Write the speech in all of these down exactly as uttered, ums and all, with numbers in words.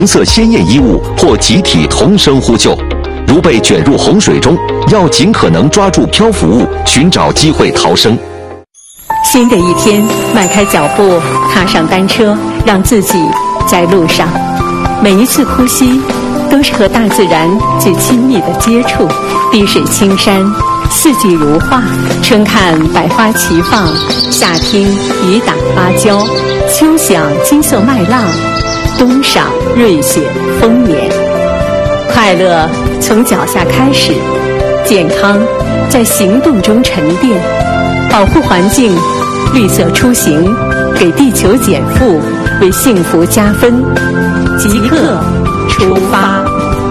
红色鲜艳衣物或集体同声呼救。如被卷入洪水中，要尽可能抓住漂浮物，寻找机会逃生。 新的一天，迈开脚步，踏上单车，让自己在路上。每一次呼吸，都是和大自然最亲密的接触。碧水青山，四季如画，春看百花齐放，夏听雨打芭蕉，秋享金色麦浪，冬赏瑞雪丰年。快乐从脚下开始，健康在行动中沉淀。保护环境，绿色出行，给地球减负，为幸福加分。即刻出发。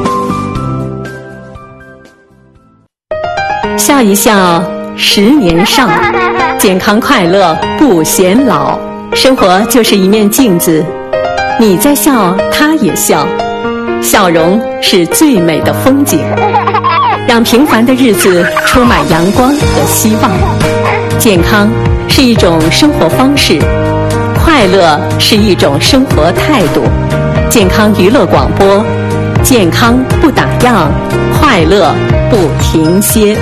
笑一笑，十年少，健康快乐不显老。生活就是一面镜子，你在笑，他也笑。笑容是最美的风景，让平凡的日子充满阳光和希望。健康是一种生活方式，快乐是一种生活态度。健康娱乐广播，健康不打烊，快乐不停歇。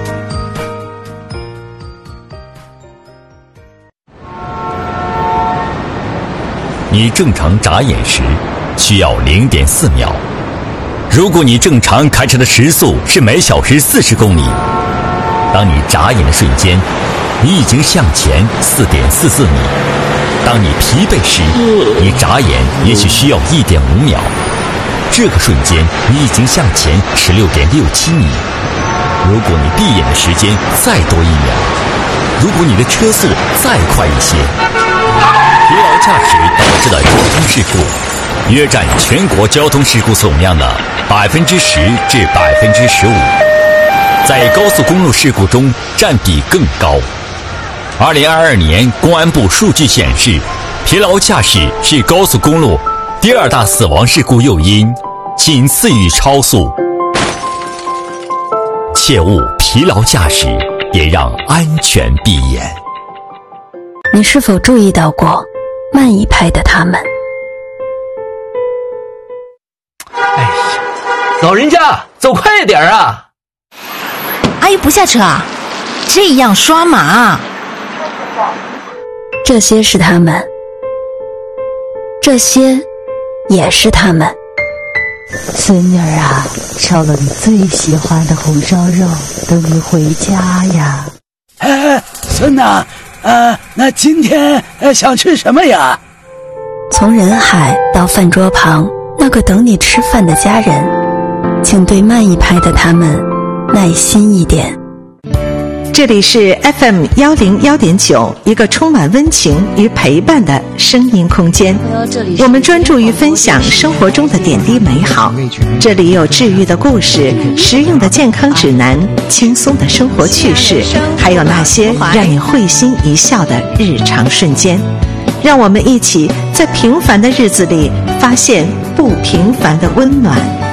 你正常眨眼时需要 零点四秒，如果你正常开车的时速是每小时四十公里，当你眨眼的瞬间，你已经向前 四点四四米。当你疲惫时，你眨眼也许需要 一点五秒，这个瞬间你已经向前 十六点六七米。如果你闭眼的时间再多一秒，如果你的车速再快一些，疲劳驾驶导致的交通事故约占全国交通事故总量的百分之十至百分之十五，在高速公路事故中占比更高。二零二二年公安部数据显示，疲劳驾驶是高速公路第二大死亡事故诱因，仅次于超速。切勿疲劳驾驶，也让安全闭眼。 你是否注意到过慢一拍的他们？ 哎呀，老人家走快点啊！ 阿姨不下车啊？这样刷马。 这些是他们，这些也是他们。 孙女儿啊，烧了你最喜欢的红烧肉，等你回家呀。 哎，孙呐，啊，那今天呃想吃什么呀？ 从人海到饭桌旁，那个等你吃饭的家人，请对慢一拍的他们耐心一点。 这里是 F M 一零一点九，一个充满温情与陪伴的声音空间。我们专注于分享生活中的点滴美好，这里有治愈的故事、实用的健康指南、轻松的生活趣事，还有那些让你会心一笑的日常瞬间。让我们一起在平凡的日子里发现不平凡的温暖